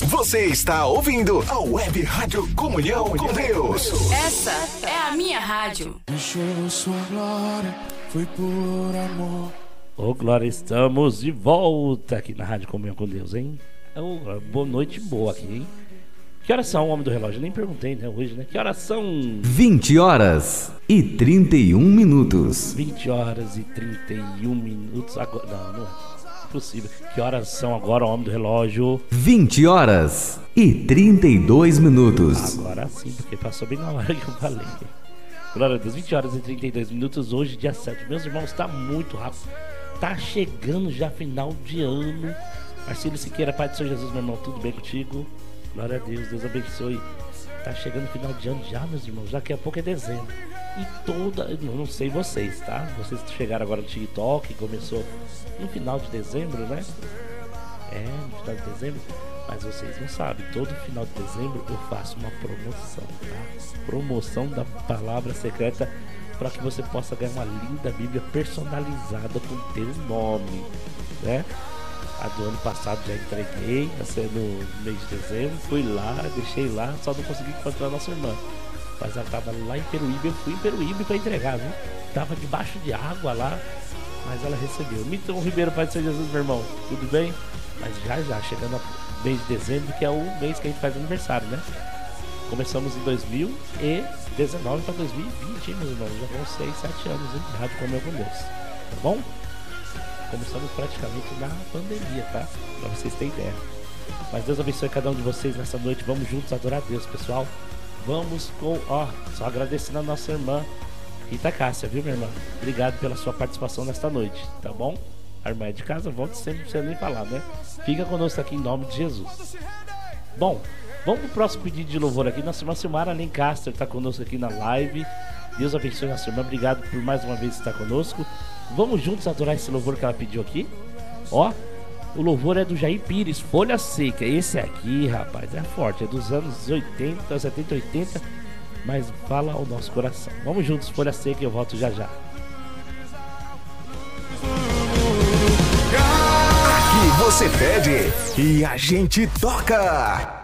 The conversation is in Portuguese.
Você está ouvindo a Web Rádio Comunhão com Deus. Essa é a minha rádio. Deixou sua glória, foi por amor. Ô, Glória, estamos de volta aqui na Rádio Comunhão com Deus, hein? Boa noite, boa aqui, hein? Que horas são, homem do relógio? Eu nem perguntei, né, hoje, né? Que horas são? 20 horas e 31 minutos. 20 horas e 31 minutos agora. Não é possível. Que horas são agora, homem do relógio? 20 horas e 32 minutos. Agora sim, porque passou bem na hora que eu falei. Glória a Deus, 20 horas e 32 minutos, hoje, dia 7. Meus irmãos, tá muito rápido. Tá chegando já final de ano. Marcelo Siqueira, Pai do Senhor Jesus, meu irmão, tudo bem contigo? Glória a Deus, Deus abençoe. Tá chegando final de ano já, meus irmãos. Daqui a pouco é dezembro. E não sei vocês, tá? Vocês que chegaram agora no TikTok, começou no final de dezembro, né? No final de dezembro. Mas vocês não sabem, todo final de dezembro eu faço uma promoção, tá? Promoção da palavra secreta, para que você possa ganhar uma linda Bíblia personalizada com teu nome, né? A do ano passado já entreguei, no mês de dezembro, fui lá, deixei lá, só não consegui encontrar a nossa irmã. Mas ela tava lá em Peruíbe, eu fui em Peruíbe para entregar, viu? Tava debaixo de água lá, mas ela recebeu. Milton Ribeiro, Pai do Senhor Jesus, meu irmão, tudo bem? Mas já, chegando no mês de dezembro, que é o mês que a gente faz aniversário, né? Começamos em 2019 para 2020, hein, meus irmãos? Já vão 6, 7 anos, hein? De Rádio Comunhão com Deus, tá bom? Começamos praticamente na pandemia, tá? Pra vocês terem ideia. Mas Deus abençoe cada um de vocês nessa noite. Vamos juntos adorar a Deus, pessoal. Vamos com, só agradecendo a nossa irmã Rita Cássia, viu, minha irmã? Obrigado pela sua participação nesta noite, tá bom? A irmã é de casa, volta sempre, não precisa nem falar, né? Fica conosco aqui em nome de Jesus. Bom, vamos pro próximo pedido de louvor aqui. Nossa irmã Silmara Lancaster tá conosco aqui na live. Deus abençoe nossa irmã. Obrigado por mais uma vez estar conosco. Vamos juntos adorar esse louvor que ela pediu aqui. O louvor é do Jair Pires, Folha Seca. Esse aqui, rapaz, é forte. É dos anos 80, 70, 80. Mas fala ao nosso coração. Vamos juntos, Folha Seca, e eu volto já já. Aqui você pede e a gente toca.